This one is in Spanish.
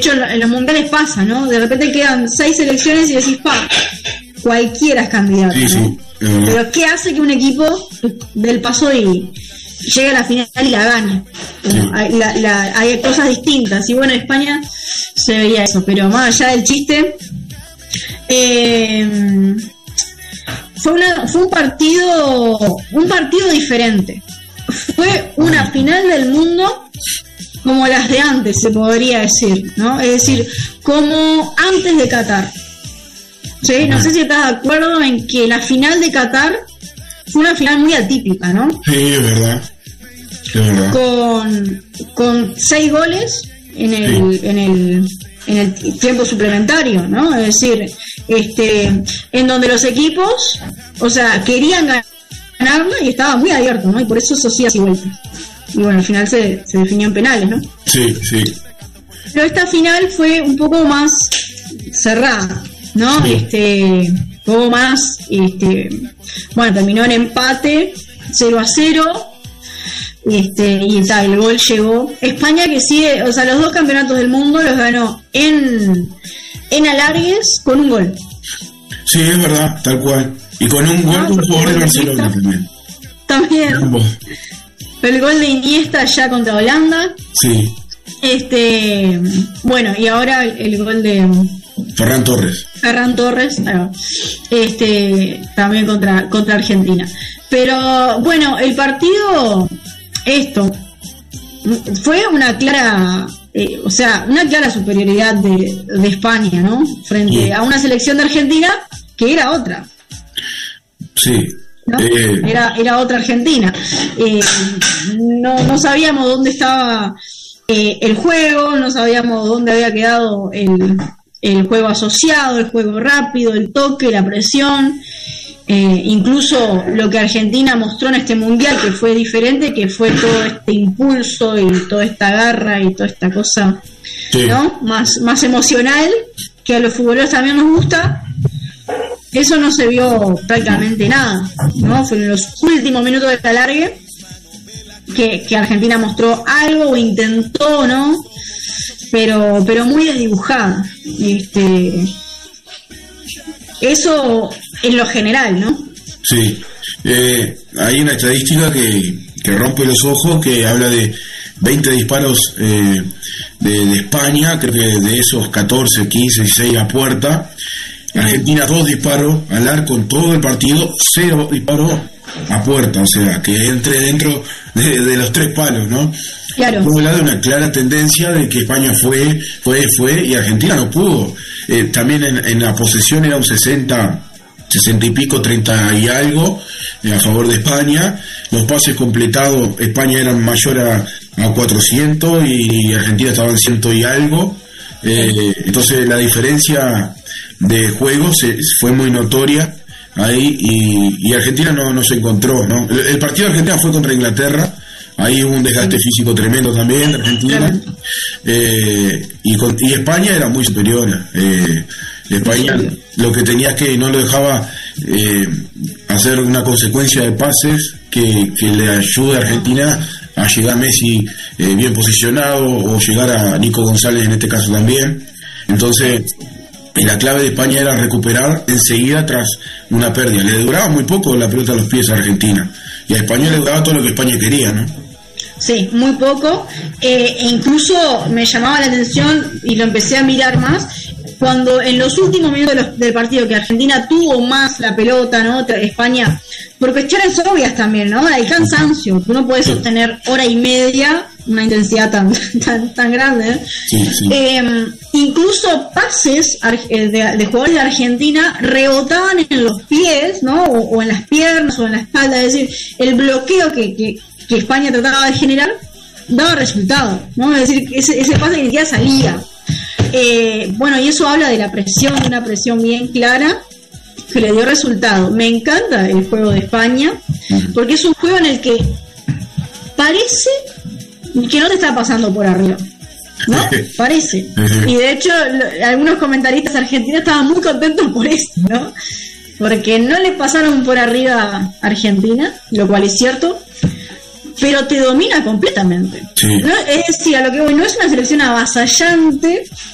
hecho en los mundiales pasa, ¿no? De repente quedan 6 selecciones y decís, cualquiera es candidato, sí, ¿no? Sí, pero ¿qué hace que un equipo del paso y llegue a la final y la gane? Sí. Hay cosas distintas, y bueno, en España se veía eso, pero más allá del chiste, fue un partido diferente. Fue una final del mundo como las de antes, se podría decir, ¿no? Es decir, como antes de Qatar. ¿Sí? No sé si estás de acuerdo en que la final de Qatar fue una final muy atípica, ¿no? Sí, es verdad. Con 6 goles en el tiempo suplementario, ¿no? Es decir, en donde los equipos, o sea, querían ganarla y estaba muy abierto, ¿no? Y por eso sí así vuelta. Y bueno, al final se definió en penales, ¿no? Sí. Pero esta final fue un poco más cerrada, ¿no? Sí. Un poco más, bueno, terminó en empate 0-0. Y tal, el gol llegó. España, que sigue, o sea, los 2 campeonatos del mundo los ganó en alargues con un gol. Sí, es verdad, tal cual. Y con un gol de un jugador de Barcelona también. El gol de Iniesta ya contra Holanda. Sí. Bueno, y ahora el gol de Ferran Torres, también contra Argentina. Pero bueno, el partido fue una clara superioridad de España, ¿no? Frente a una selección de Argentina que era otra. Sí. ¿No? Era otra Argentina. No sabíamos dónde estaba el juego, no sabíamos dónde había quedado el juego asociado, el juego rápido, el toque, la presión. Incluso lo que Argentina mostró en este mundial, que fue diferente, que fue todo este impulso y toda esta garra y toda esta cosa, sí, ¿no? Más emocional, que a los futboleros también nos gusta. Eso no se vio prácticamente nada, ¿no? Fue en los últimos minutos del alargue que Argentina mostró algo o intentó, ¿no? Pero muy desdibujada. Eso en lo general, ¿no? Sí. Hay una estadística que rompe los ojos, que habla de 20 disparos de España, creo que de esos 14, 15, 16 a puerta. Argentina 2 disparos al arco en todo el partido, 0 disparos a puerta, o sea, que entre dentro de los 3 palos, ¿no? Claro. Por un lado, una clara tendencia de que España fue y Argentina no pudo. También en la posesión era un 60 y pico, 30 y algo a favor de España. Los pases completados, España eran mayor a 400 y Argentina estaban 100 y algo. Entonces la diferencia de juego fue muy notoria ahí, y Argentina no se encontró, ¿no? El partido de Argentina fue contra Inglaterra. Ahí hubo un desgaste físico tremendo también de Argentina, y España era muy superior. España lo que tenía es que no lo dejaba hacer una consecuencia de pases que le ayude a Argentina a llegar a Messi bien posicionado, o llegar a Nico González en este caso también. Entonces la clave de España era recuperar enseguida tras una pérdida. Le duraba muy poco la pelota a los pies a Argentina, y a España le duraba todo lo que España quería, ¿no? Sí, muy poco. E incluso me llamaba la atención, y lo empecé a mirar más, cuando en los últimos minutos del partido, que Argentina tuvo más la pelota, ¿no? España, por cuestiones obvias también, ¿no? El cansancio. Tú no puedes sostener hora y media una intensidad tan grande, ¿eh? Sí. Incluso pases de jugadores de Argentina rebotaban en los pies, ¿no? O en las piernas o en la espalda. Es decir, el bloqueo que España trataba de generar daba resultado, ¿no? Es decir, ese pase que ya salía. Bueno, y eso habla de la presión, de una presión bien clara que le dio resultado. Me encanta el juego de España, porque es un juego en el que parece que no te está pasando por arriba, ¿no? Parece. Y de hecho, algunos comentaristas argentinos estaban muy contentos por eso, ¿no? Porque no les pasaron por arriba a Argentina, lo cual es cierto, pero te domina completamente. Sí. ¿No? Es decir, a lo que voy, no es una selección avasallante,